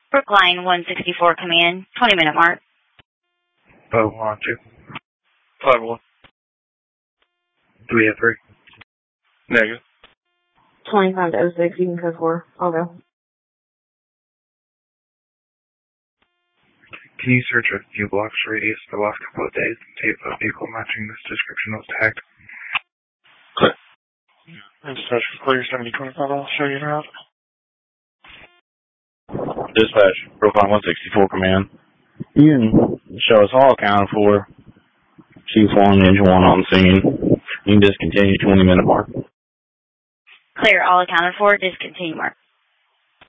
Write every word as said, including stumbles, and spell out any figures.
Brookline one sixty-four command, twenty minute mark. five one two. five one. three oh three. Negative. twenty-five to oh six, you can code four. I'll go. Can you search a few blocks radius the last couple of days and see if a vehicle matching this description was tagged? Clear. Dispatch for clear, seventy twenty-five, I'll show you around. Dispatch, Brookline one sixty-four command. You can show us all accounted for. Chief one, engine one on scene. You can discontinue twenty minute mark. Clear, all accounted for, discontinue mark.